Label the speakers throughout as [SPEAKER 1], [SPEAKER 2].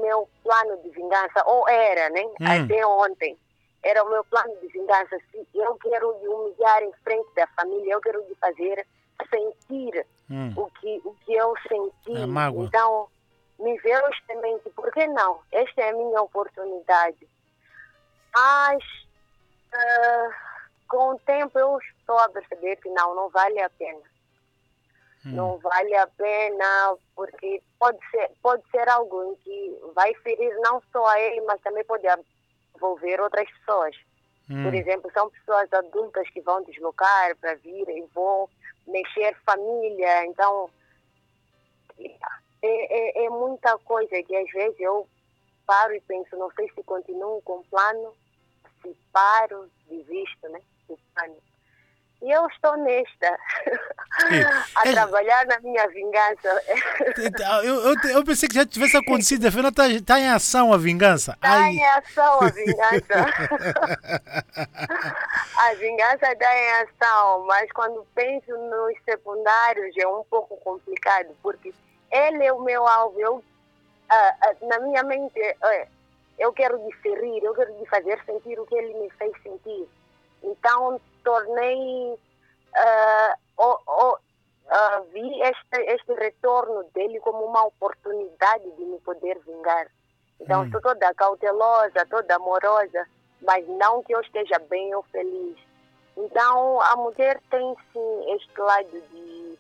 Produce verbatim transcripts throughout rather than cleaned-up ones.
[SPEAKER 1] meu plano de vingança, ou era, né?
[SPEAKER 2] Hum.
[SPEAKER 1] Até ontem. Era o meu plano de vingança. Se eu quero lhe humilhar em frente da família, eu quero lhe fazer sentir
[SPEAKER 2] Hum.
[SPEAKER 1] o, que, o que eu senti.
[SPEAKER 2] A mágoa.
[SPEAKER 1] Então, me veio em mente, por que não? Esta é a minha oportunidade. Mas, uh, com o tempo, eu estou a perceber que não, não vale a pena. Hum. Não vale a pena, porque pode ser, pode ser algo em que vai ferir não só a ele, mas também pode envolver outras pessoas. Hum. Por exemplo, são pessoas adultas que vão deslocar para vir e vão mexer família. Então, é, é, é muita coisa que às vezes eu paro e penso, não sei se continuo com o plano, se paro, desisto, né, do plano. E eu estou nesta, a é, trabalhar na minha vingança.
[SPEAKER 2] Eu, eu, eu pensei que já tivesse acontecido, afinal está tá em ação a vingança.
[SPEAKER 1] Está em ação a vingança. A vingança está em ação, mas quando penso nos secundários é um pouco complicado, porque ele é o meu alvo. Eu, ah, ah, na minha mente, ah, eu quero lhe ferir, eu quero lhe fazer sentir o que ele me fez sentir. Então, tornei, uh, oh, oh, uh, vi este, este retorno dele como uma oportunidade de me poder vingar. Então, hum. estou toda cautelosa, toda amorosa, mas não que eu esteja bem ou feliz. Então, a mulher tem sim este lado de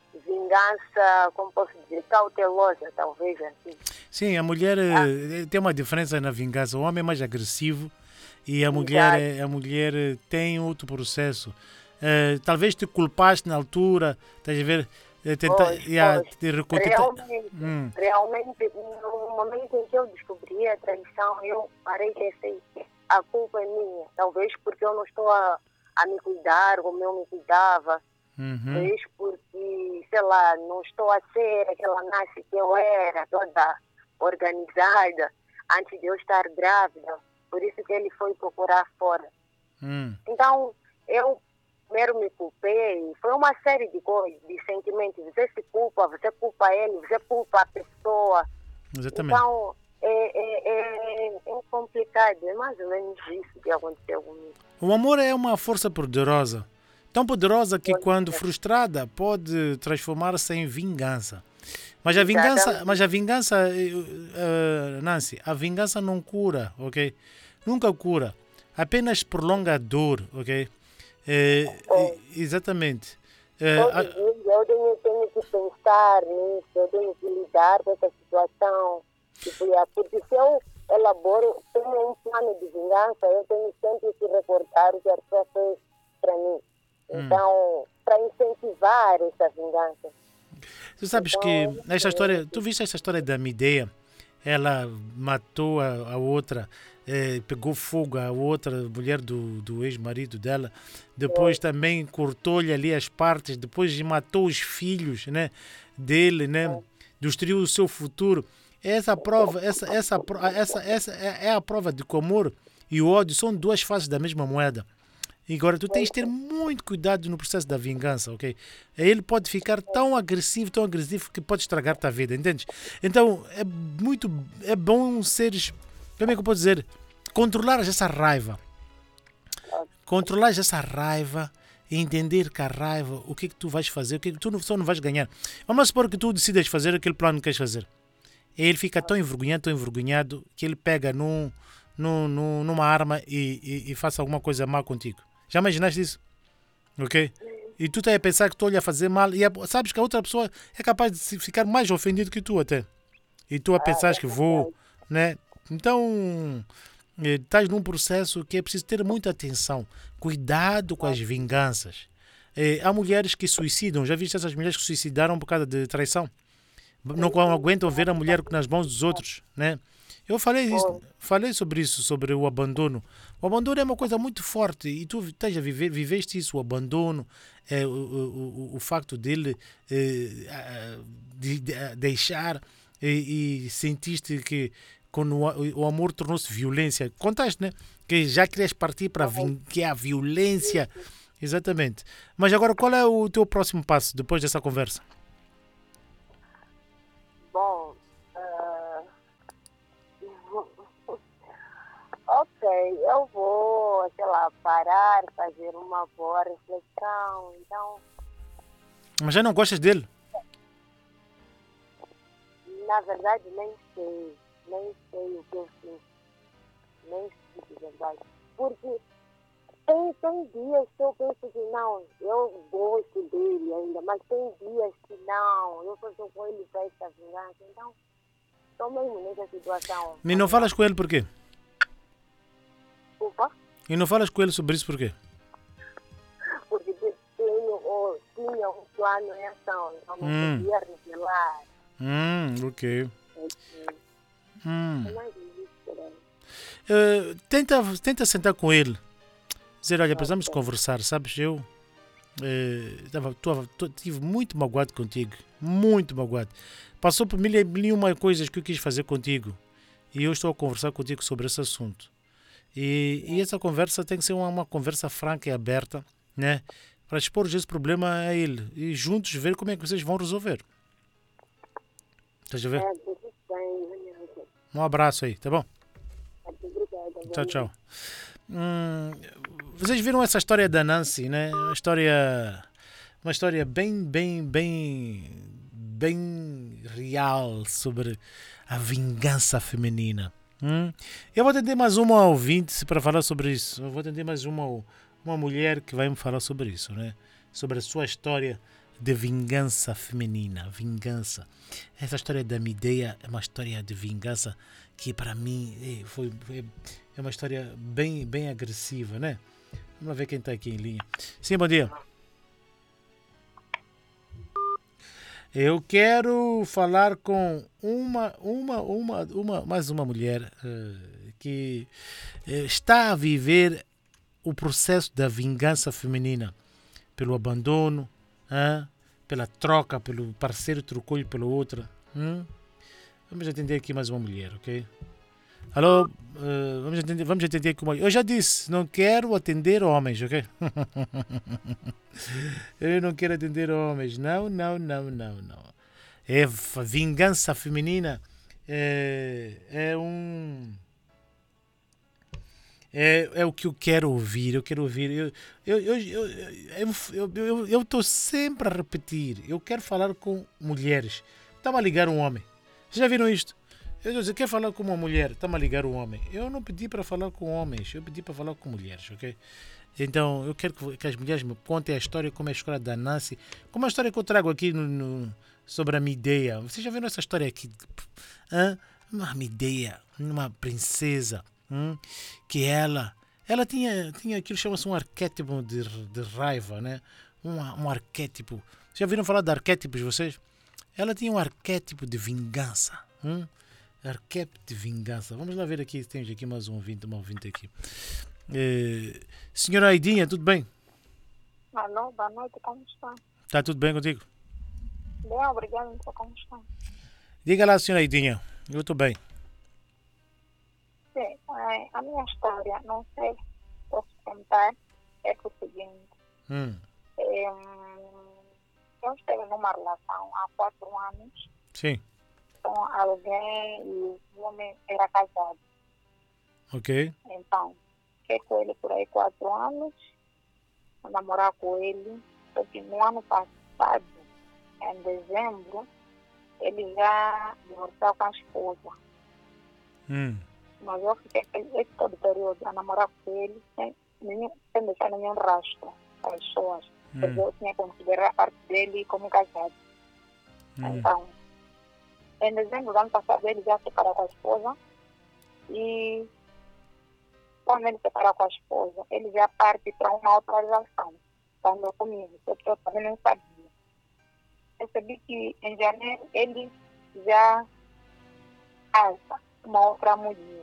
[SPEAKER 1] vingança, como posso dizer, cautelosa, talvez assim.
[SPEAKER 2] Sim, a mulher ah. tem uma diferença na vingança. O homem é mais agressivo. E a mulher, a mulher tem outro processo. Uh, talvez te culpaste na altura, estás a ver? Uh, tenta,
[SPEAKER 1] pois,
[SPEAKER 2] yeah,
[SPEAKER 1] pois.
[SPEAKER 2] Te
[SPEAKER 1] realmente,
[SPEAKER 2] hum.
[SPEAKER 1] realmente, no momento em que eu descobri a traição, eu parei de ser, a culpa é minha. Talvez porque eu não estou a, a me cuidar como eu me cuidava.
[SPEAKER 2] Uhum.
[SPEAKER 1] Talvez porque, sei lá, não estou a ser aquela nasce que eu era, toda organizada, antes de eu estar grávida. Por isso que ele foi procurar fora.
[SPEAKER 2] Hum.
[SPEAKER 1] Então, eu primeiro me culpei. Foi uma série de coisas, de sentimentos. Você se culpa, você culpa ele, você culpa a pessoa.
[SPEAKER 2] Exatamente.
[SPEAKER 1] Então, é, é, é, é complicado. É mais ou menos isso que aconteceu comigo.
[SPEAKER 2] O amor é uma força poderosa. Tão poderosa que, quando frustrada, pode transformar-se em vingança. Mas a vingança, mas a vingança, uh, Nancy, a vingança não cura, ok? Nunca cura. Apenas prolonga a dor, ok? É, é, exatamente. É,
[SPEAKER 1] a... Eu tenho, tenho que pensar nisso, eu tenho que lidar com essa situação. Porque se eu elaboro, tenho um plano de vingança, eu tenho sempre que recordar o que a pessoa fez para mim. Então, hum. para incentivar essa vingança.
[SPEAKER 2] Tu sabes então, que esta história, tu viste esta história da Mideia? Ela matou a, a outra, eh, pegou fogo a outra mulher do, do ex-marido dela, depois é. também cortou-lhe ali as partes, depois matou os filhos, né, dele, né, é. destruiu o seu futuro. Essa prova, essa, essa, essa, essa é, é a prova de que o amor e o ódio são duas faces da mesma moeda. E agora tu tens de ter muito cuidado no processo da vingança, ok? Ele pode ficar tão agressivo, tão agressivo que pode estragar-te a vida, entendes? Então é muito, é bom seres, como é que eu posso dizer? Controlares essa raiva. Controlares essa raiva e entender que a raiva, o que é que tu vais fazer, o que é que tu só não vais ganhar. Vamos supor que tu decidas fazer aquele plano que queres fazer. E ele fica tão envergonhado, tão envergonhado, que ele pega num, num, num, numa arma e, e, e faça alguma coisa má contigo. Já imaginaste isso? Ok? E tu estás a pensar que estou-lhe a fazer mal e a, sabes que a outra pessoa é capaz de ficar mais ofendido que tu até. E tu a pensar que vou, né? Então, estás num processo que é preciso ter muita atenção. Cuidado com as vinganças. É, há mulheres que suicidam. Já viste essas mulheres que suicidaram por causa de traição? Não aguentam ver a mulher nas mãos dos outros, né? Eu falei, isso, falei sobre isso, sobre o abandono. O abandono é uma coisa muito forte e tu estás a viver, viveste isso, o abandono, é, o, o, o facto dele é, de, de deixar e, e sentiste que quando o, o amor tornou-se violência. Contaste, né? Que já querias partir para que é a violência. Exatamente. Mas agora, qual é o teu próximo passo depois dessa conversa?
[SPEAKER 1] Bom, uh... eu vou, sei lá, parar, fazer uma boa reflexão. Então,
[SPEAKER 2] Mas já não gostas dele?
[SPEAKER 1] na verdade, nem sei. Nem sei o que eu sinto. Nem sei de verdade. Porque tem, tem dias que eu penso que não, eu gosto dele ainda, mas tem dias que não, eu só estou com ele para essa vingança. Então, estou mesmo nessa situação.
[SPEAKER 2] E não falas com ele por quê?
[SPEAKER 1] Desculpa,
[SPEAKER 2] E não falas com ele sobre isso por quê?
[SPEAKER 1] porque tenho, ou tinha um plano em ação, então não
[SPEAKER 2] Hum.
[SPEAKER 1] podia revelar.
[SPEAKER 2] Hum, ok. Hum.
[SPEAKER 1] É mais isso, né?
[SPEAKER 2] Eh, tenta, tenta sentar com ele. Dizer, olha, precisamos conversar, sabes? Eu eh, tava, tô, tô, tive muito magoado contigo. Muito magoado. Passou por mil e mil e uma coisas que eu quis fazer contigo. E eu estou a conversar contigo sobre esse assunto. E, e essa conversa tem que ser uma, uma conversa franca e aberta, né? Para expor esse problema a ele. E juntos ver como é que vocês vão resolver. Estás a ver?
[SPEAKER 1] É, tudo bem, né?
[SPEAKER 2] Um abraço aí, tá bom?
[SPEAKER 1] Obrigada.
[SPEAKER 2] Tchau, tchau. Hum, vocês viram essa história da Nancy, né? Uma história, uma história bem, bem, bem, bem real sobre a vingança feminina. Hum? Eu vou atender mais uma ouvinte para falar sobre isso. Eu vou atender mais uma, uma mulher que vai me falar sobre isso, né? Sobre a sua história de vingança feminina. Vingança. Essa história da Mideia é uma história de vingança que para mim eh, foi, foi é uma história bem, bem agressiva, né? Vamos ver quem está aqui em linha. Sim, bom dia. Eu quero falar com uma, uma, uma, uma mais uma mulher uh, que uh, está a viver o processo da vingança feminina pelo abandono, uh, pela troca, pelo parceiro trocou-lhe pelo outro. Hum? Vamos atender aqui mais uma mulher, ok? Alô, uh, vamos, atender, vamos atender aqui uma... Eu já disse, não quero atender homens, ok? Eu não quero atender homens. Não, não, não, não, não. É a vingança feminina. É, é um... É, é o que eu quero ouvir. Eu quero ouvir. Eu eu eu eu eu, eu, eu tô sempre a repetir. Eu quero falar com mulheres. Estava a ligar um homem. Vocês já viram isto? Eu disse, quer falar com uma mulher? Está-me a ligar um homem. Eu não pedi para falar com homens, eu pedi para falar com mulheres, ok? Então, eu quero que, que as mulheres me contem a história, como é a história da Nancy, como a história que eu trago aqui no, no, sobre a Mideia. Vocês já viram essa história aqui? Hã? Uma Mideia, uma princesa, hum? Que ela, ela tinha, tinha aquilo que chama-se um arquétipo de, de raiva, né? Um, um arquétipo. Já viram falar de arquétipos vocês? Ela tinha um arquétipo de vingança, hum? Arquétipo de vingança. Vamos lá ver aqui. Temos aqui mais um ouvinte, uma ouvinte aqui. Eh, senhora Aidinha, tudo bem?
[SPEAKER 3] Alô, boa noite, como está?
[SPEAKER 2] Está tudo bem contigo?
[SPEAKER 3] Bem, obrigado, então como está?
[SPEAKER 2] Diga lá, senhora Aidinha. Eu estou bem.
[SPEAKER 3] Sim, é, a minha história, não sei se posso contar, é o seguinte.
[SPEAKER 2] Hum.
[SPEAKER 3] É, eu estive numa relação há quatro anos.
[SPEAKER 2] Sim.
[SPEAKER 3] Com alguém e o homem era casado.
[SPEAKER 2] Ok.
[SPEAKER 3] Então, fiquei com ele por aí quatro anos, a namorar com ele, porque no ano passado, em dezembro, ele já divorciou com a esposa.
[SPEAKER 2] Hum.
[SPEAKER 3] Mas eu fiquei esse todo período a namorar com ele sem, nenhum, sem deixar nenhum rastro para as pessoas.
[SPEAKER 2] Hum.
[SPEAKER 3] Porque eu tinha que considerar a parte dele como casado.
[SPEAKER 2] Hum.
[SPEAKER 3] Então, em dezembro do ano passado, ele já se separou com a esposa. E quando ele se separou com a esposa, ele já parte para uma outra relação. Estando comigo, porque eu também não sabia. Percebi que em janeiro ele já casa uma outra mulher.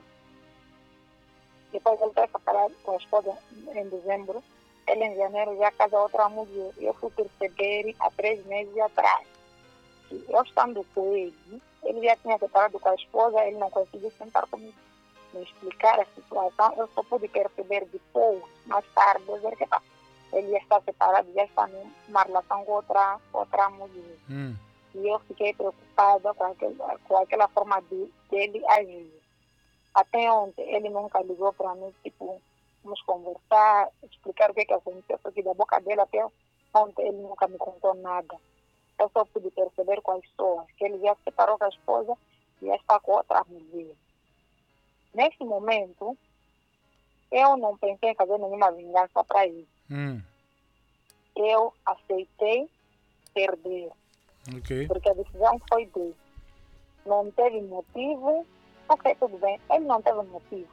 [SPEAKER 3] Depois ele vai separar com a esposa em dezembro. Ele em janeiro já casa outra mulher. Eu fui perceber há três meses atrás. Eu estando com ele, ele já tinha separado com a esposa, ele não conseguiu sentar comigo, me explicar a situação. Eu só pude perceber depois, mais tarde, dizer que tá, ele já está separado, já está numa relação com outra, outra mulher.
[SPEAKER 2] Hum.
[SPEAKER 3] E eu fiquei preocupada com, aquele, com aquela forma de, dele agir. Até ontem ele nunca ligou para mim, tipo, vamos conversar, explicar o que, que aconteceu, porque da boca dele até ontem ele nunca me contou nada. Eu só pude perceber com as pessoas que ele já se separou com a esposa e já está com outra mulher. Nesse momento, eu não pensei em fazer nenhuma vingança para ele.
[SPEAKER 2] Hum.
[SPEAKER 3] Eu aceitei perder,
[SPEAKER 2] Ok.
[SPEAKER 3] porque a decisão foi dele. Não teve motivo, ok, tudo bem, ele não teve motivo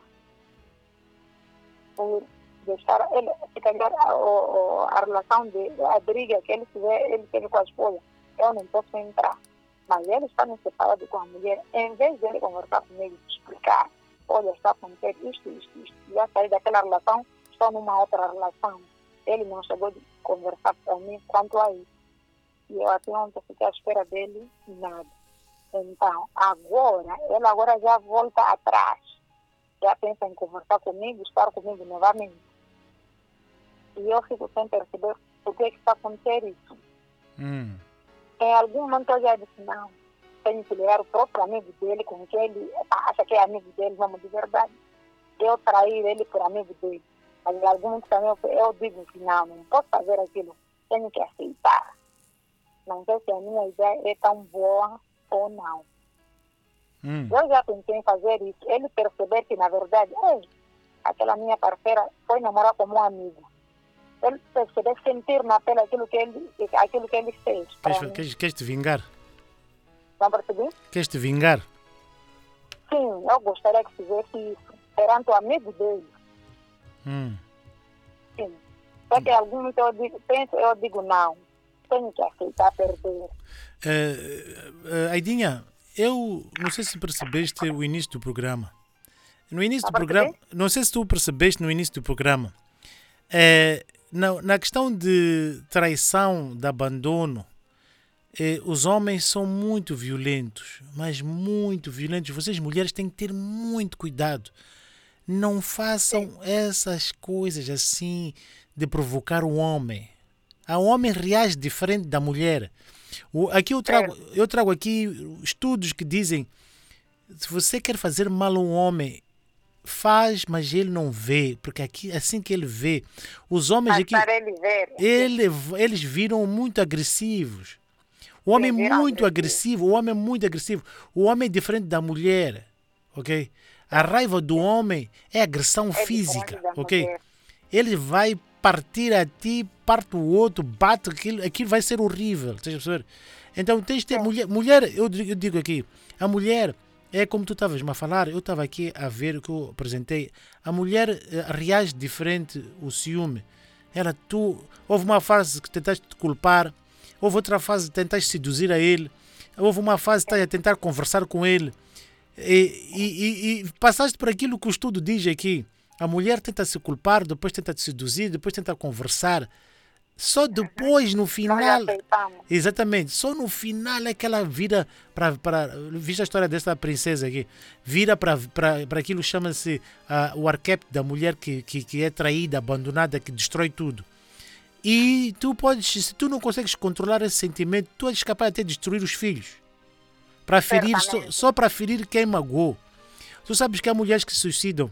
[SPEAKER 3] por deixar ele, se calhar a, a, a relação de a briga que ele tiver, ele teve com a esposa, eu não posso entrar. Mas ele está me separado com a mulher, em vez de ele conversar comigo, explicar, olha, está acontecendo isto, isto, isto, já saí daquela relação, estou numa outra relação. Ele não chegou de conversar com mim quanto a isso. E eu até ontem fiquei à espera dele, nada. Então, agora, ele agora já volta atrás. Já pensa em conversar comigo, estar comigo novamente. E eu fico sem perceber por que está acontecendo isso.
[SPEAKER 2] Hum.
[SPEAKER 3] Em algum momento eu já disse, não, tenho que ligar o próprio amigo dele, com que ele acha que é amigo dele, vamos de verdade. Eu trair ele por amigo dele. Mas em algum momento também eu, eu digo que não, não posso fazer aquilo, tenho que aceitar. Não sei se a minha ideia é tão boa ou não.
[SPEAKER 2] Hum.
[SPEAKER 3] Eu já pensei em fazer isso, ele perceber que na verdade, ei, aquela minha parceira foi namorar como um amigo. Ele perceber, sentir na pele aquilo que ele, aquilo que ele fez.
[SPEAKER 2] Queres,
[SPEAKER 3] pra mim.
[SPEAKER 2] queres, queres te vingar?
[SPEAKER 3] Não percebi?
[SPEAKER 2] Queres te vingar?
[SPEAKER 3] Sim, eu gostaria que fizesse isso perante o amigo dele.
[SPEAKER 2] Hum.
[SPEAKER 3] Sim. Só que em algum momento eu digo, penso, eu digo não. Tenho que aceitar perder.
[SPEAKER 2] Uh, uh, Aidinha, eu não sei se percebeste o início do programa. No início
[SPEAKER 3] Não
[SPEAKER 2] do programa,
[SPEAKER 3] percebi?
[SPEAKER 2] não sei se tu percebeste no início do programa. É, na, na questão de traição, de abandono, é, os homens são muito violentos, mas muito violentos. Vocês mulheres têm que ter muito cuidado. Não façam essas coisas assim de provocar o homem. O homem reage diferente da mulher. O, aqui eu trago, eu trago aqui estudos que dizem, se você quer fazer mal a um homem, faz, mas ele não vê, porque aqui assim que ele vê, os homens aqui,
[SPEAKER 3] Para ele ver.
[SPEAKER 2] ele, eles viram muito agressivos. O homem é
[SPEAKER 3] Sim, viram
[SPEAKER 2] muito
[SPEAKER 3] agressivo.
[SPEAKER 2] agressivo, o homem é muito agressivo. O homem é diferente da mulher, ok? A raiva do homem é agressão
[SPEAKER 3] É
[SPEAKER 2] física,
[SPEAKER 3] diferente da
[SPEAKER 2] ok?
[SPEAKER 3] mulher.
[SPEAKER 2] Ele vai partir a ti, parte o outro, bate aquilo, aquilo vai ser horrível, estás a perceber? Então tens de ter mulher, mulher eu, digo- eu digo aqui, a mulher é como tu estavas a falar, eu estava aqui a ver o que eu apresentei, a mulher eh, reage diferente o ciúme. Ela, tu, houve uma fase que tentaste te culpar, houve outra fase que tentaste seduzir a ele, houve uma fase que estás a tentar conversar com ele, e, e, e, e passaste por aquilo que o estudo diz aqui. A mulher tenta se culpar, depois tenta te seduzir, depois tenta conversar. Só depois, no
[SPEAKER 3] Nós
[SPEAKER 2] final,
[SPEAKER 3] aceitamos.
[SPEAKER 2] exatamente, só no final é que ela vira para. para viste a história dessa princesa aqui? Vira para aquilo que chama-se uh, o arquétipo da mulher que, que, que é traída, abandonada, que destrói tudo. E tu podes, se tu não consegues controlar esse sentimento, tu és capaz de até destruir os filhos. Para ferir, só,
[SPEAKER 3] Certamente.
[SPEAKER 2] só para ferir quem magoou. Tu sabes que há mulheres que se suicidam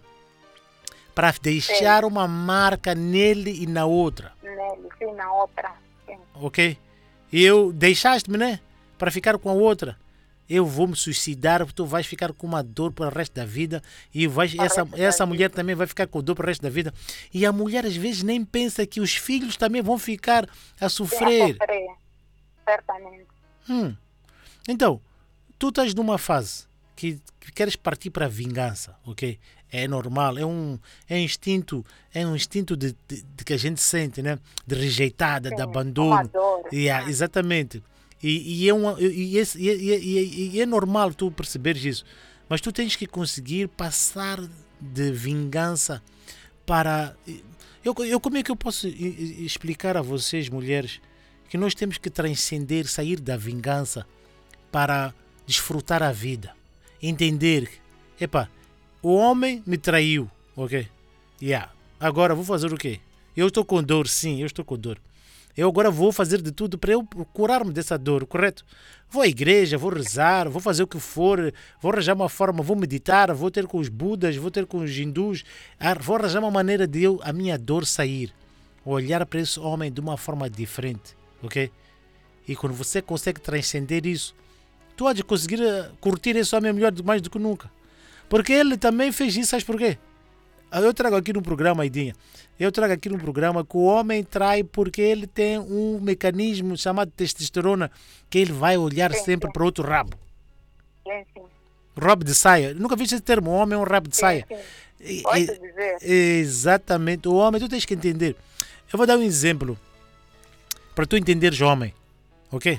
[SPEAKER 2] para deixar uma marca nele e na outra,
[SPEAKER 3] Nele, sim, na outra. Sim.
[SPEAKER 2] ok? E eu, deixaste-me, né? Para ficar com a outra. Eu vou me suicidar, tu vais ficar com uma dor para o resto da vida e vais,
[SPEAKER 3] Para o
[SPEAKER 2] essa,
[SPEAKER 3] resto da
[SPEAKER 2] essa mulher
[SPEAKER 3] vida.
[SPEAKER 2] também vai ficar com dor para o resto da vida. E a mulher às vezes nem pensa que os filhos também vão ficar a
[SPEAKER 3] Sim, a
[SPEAKER 2] sofrer.
[SPEAKER 3] sofrer. Certamente.
[SPEAKER 2] Hum. Então, tu estás numa fase que, que queres partir para a vingança, ok? É normal, é um, é instinto, é um instinto de, de, de que a gente sente, né? De rejeitada, de
[SPEAKER 3] Sim,
[SPEAKER 2] abandono.
[SPEAKER 3] uma dor.
[SPEAKER 2] Yeah,
[SPEAKER 3] Ah.
[SPEAKER 2] exatamente. E, e, é uma, e, esse- e, e, e, e é normal tu perceberes isso. Mas tu tens que conseguir passar de vingança para... Eu, eu, como é que eu posso i- i- explicar a vocês, mulheres, que nós temos que transcender, sair da vingança para desfrutar a vida. Entender que, epa, o homem me traiu, ok? Yeah. Agora vou fazer o quê? Eu estou com dor, sim, eu estou com dor. Eu agora vou fazer de tudo para eu curar-me dessa dor, correto? Vou à igreja, vou rezar, vou fazer o que for, vou arranjar uma forma, vou meditar, vou ter com os budas, vou ter com os hindus, vou arranjar uma maneira de eu, a minha dor sair. Olhar para esse homem de uma forma diferente, ok? E quando você consegue transcender isso, tu há de conseguir curtir esse homem melhor mais do que nunca. Porque ele também fez isso, sabes porquê? Eu trago aqui no programa, Aidinha, eu trago aqui no programa que o homem trai porque ele tem um mecanismo chamado testosterona, que ele vai olhar sim, sempre sim. para outro rabo.
[SPEAKER 3] Sim, sim.
[SPEAKER 2] Rabo de saia. Nunca vi esse termo, o homem é um rabo de
[SPEAKER 3] sim,
[SPEAKER 2] saia.
[SPEAKER 3] Sim. Pode dizer.
[SPEAKER 2] Exatamente, o homem, tu tens que entender. Eu vou dar um exemplo para tu entenderes o homem, ok?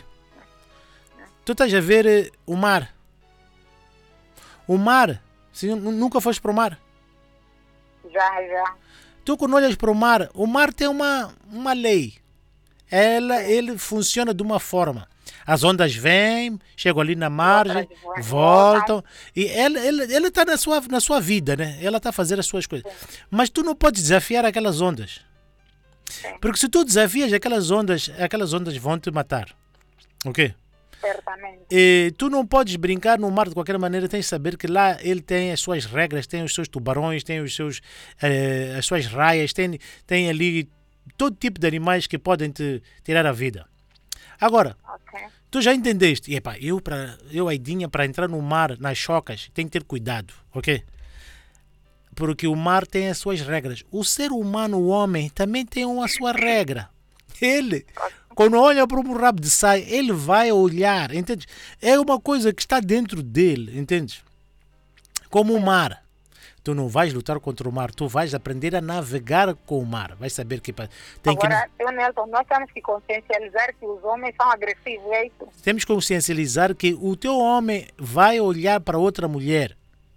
[SPEAKER 2] Tu estás a ver o mar. O mar, se nunca foste para o mar?
[SPEAKER 3] Já, já.
[SPEAKER 2] Tu quando olhas para o mar, o mar tem uma, uma lei. Ela, ele funciona de uma forma. As ondas vêm, chegam ali na margem, voltam. E ela está ela, ela na, sua, na sua vida, né? Ela está a fazer as suas coisas. Mas tu não podes desafiar aquelas ondas. Porque se tu desafias aquelas ondas, aquelas ondas vão te matar. Ok?
[SPEAKER 3] Certamente.
[SPEAKER 2] E tu não podes brincar no mar de qualquer maneira, tens de saber que lá ele tem as suas regras, tem os seus tubarões, tem os seus, eh, as suas raias, tem, tem ali todo tipo de animais que podem te tirar a vida. Agora,
[SPEAKER 3] okay.
[SPEAKER 2] tu já entendeste, e, epá, eu, pra, eu Aidinha, para entrar no mar, nas chocas, tenho que ter cuidado, ok? Porque o mar tem as suas regras. O ser humano, o homem, também tem uma sua regra. Ele... Quando olha para um rabo de saia, ele vai olhar, entende? É uma coisa que está dentro dele, entende? Como o mar. Tu não vais lutar contra o mar, tu vais aprender a navegar com o mar. Vais saber que... Tem
[SPEAKER 3] Agora,
[SPEAKER 2] que...
[SPEAKER 3] eu, Nelson, nós temos que consciencializar que os homens são agressivos, é isso?
[SPEAKER 2] Temos que consciencializar que o teu homem vai olhar para outra mulher.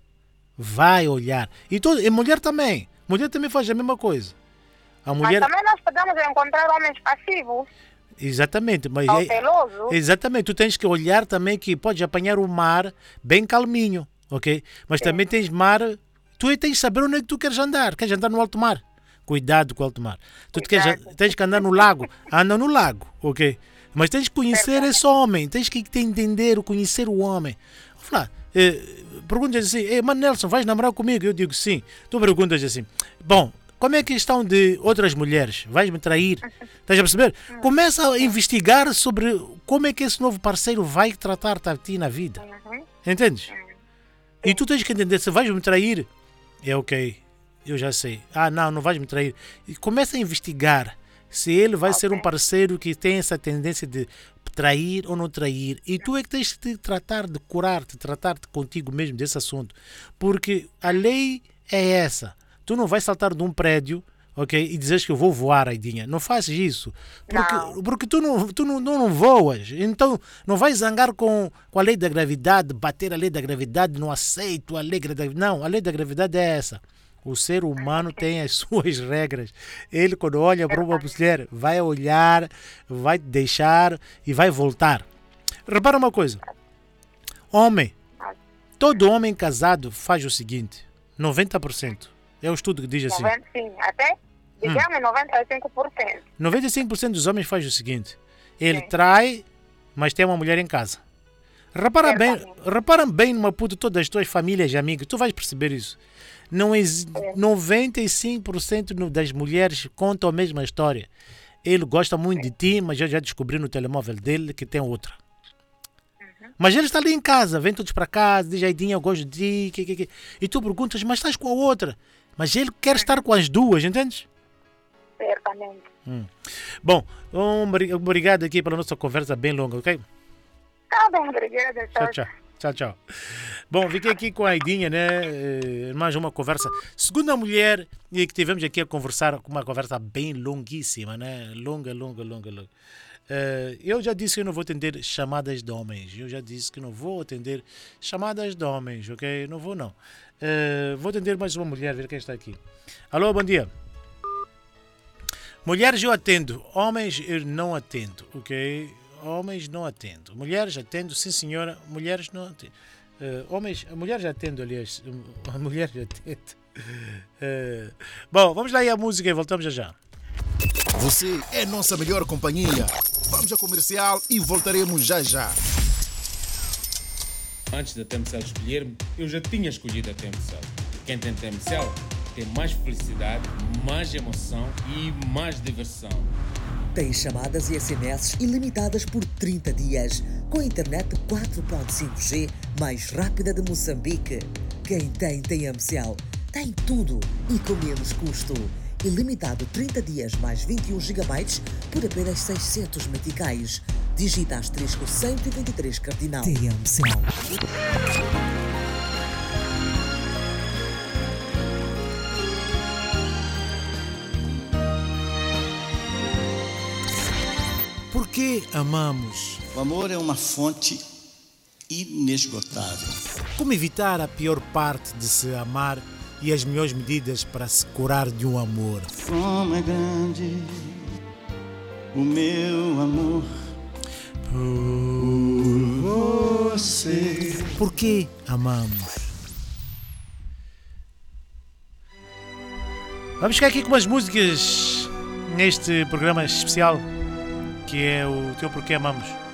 [SPEAKER 2] Vai olhar. E, tu, e mulher também. Mulher também faz a mesma coisa. A mulher...
[SPEAKER 3] Mas também nós podemos encontrar homens passivos.
[SPEAKER 2] Exatamente, mas
[SPEAKER 3] cauteloso.
[SPEAKER 2] É, exatamente, tu tens que olhar também que podes apanhar o mar bem calminho, ok? Mas sim. Também tens mar, tu tens que saber onde é que tu queres andar, queres andar no alto mar, cuidado com o alto mar. Tu queres, tens que andar no lago, anda no lago, ok? Mas tens que conhecer é esse homem, tens que entender, conhecer o homem. Vou falar, eh, perguntas assim, eh, mano Nelson, vais namorar comigo? Eu digo sim. Tu perguntas assim, bom, como é que estão de outras mulheres? Vais-me trair? Estás a perceber? Começa a investigar sobre como é que esse novo parceiro vai tratar-te a ti na vida. Entendes? E tu tens que entender, se vais-me trair, é ok, eu já sei. Ah, não, não vais-me trair. E começa a investigar se ele vai okay. ser um parceiro que tem essa tendência de trair ou não trair. E tu é que tens de tratar de curar-te, tratar-te contigo mesmo desse assunto. Porque a lei é essa. Tu não vais saltar de um prédio, ok, e dizes que eu vou voar, Aidinha. Não fazes isso. Porque,
[SPEAKER 3] não.
[SPEAKER 2] porque tu, não, tu não, não, não voas. Então, não vais zangar com, com a lei da gravidade, bater a lei da gravidade, não aceito a lei da gravidade. Não, a lei da gravidade é essa. O ser humano tem as suas regras. Ele, quando olha para uma mulher, vai olhar, vai deixar e vai voltar. Repara uma coisa. Homem. Todo homem casado faz o seguinte. noventa por cento. É o estudo que diz assim.
[SPEAKER 3] noventa, sim, até, digamos, hum. noventa e cinco por cento.
[SPEAKER 2] noventa e cinco por cento dos homens faz o seguinte. Ele
[SPEAKER 3] sim.
[SPEAKER 2] trai, mas tem uma mulher em casa. Repara bem, repara bem numa puta todas as tuas famílias e amigos. Tu vais perceber isso. Não exi- noventa e cinco por cento das mulheres contam a mesma história. Ele gosta muito sim. de ti, mas eu já descobri no telemóvel dele que tem outra. Mas ele está ali em casa, vem todos para casa, diz, Aidinha, eu gosto de ti, que, que, que. E tu perguntas, mas estás com a outra? Mas ele quer estar com as duas, entendes?
[SPEAKER 3] Certamente.
[SPEAKER 2] Hum. Bom, um, obrigado aqui pela nossa conversa bem longa, ok?
[SPEAKER 3] Tá bom, obrigada.
[SPEAKER 2] Tchau, tchau. Tchau, tchau. Bom, fiquei aqui com a Aidinha, né? Mais uma conversa. Segunda mulher e que tivemos aqui a conversar, com uma conversa bem longuíssima, né? Longa, longa, longa, longa. Uh, eu já disse que eu não vou atender chamadas de homens. Eu já disse que não vou atender chamadas de homens, ok? Não vou, não. Uh, vou atender mais uma mulher, ver quem está aqui. Alô, bom dia. Mulheres eu atendo, homens eu não atendo, ok? Homens não atendo. Mulheres atendo, sim senhora. Mulheres não atendo. Uh, homens, a mulher já atendo, aliás. A mulher já atendo. Uh, bom, vamos lá aí a música e voltamos já já.
[SPEAKER 4] Você é nossa melhor companhia. Vamos ao comercial e voltaremos já já.
[SPEAKER 5] Antes da T M Cell escolher-me, eu já tinha escolhido a T M Cell. Quem tem T M Cell tem mais felicidade, mais emoção e mais diversão.
[SPEAKER 6] Tem chamadas e S M S ilimitadas por trinta dias, com a internet quatro ponto cinco G mais rápida de Moçambique. Quem tem T M Cell tem tudo e com menos custo. Ilimitado trinta dias mais vinte e um gigabytes por apenas seiscentos meticais. Digita asterisco cento e vinte e três cardinal. T M Cell.
[SPEAKER 2] Por que amamos?
[SPEAKER 7] O amor é uma fonte inesgotável.
[SPEAKER 2] Como evitar a pior parte de se amar e as melhores medidas para se curar de um amor?
[SPEAKER 7] Como é grande o meu amor por você.
[SPEAKER 2] Por que amamos? Vamos ficar aqui com umas músicas neste programa especial que é o Teu Porquê Amamos.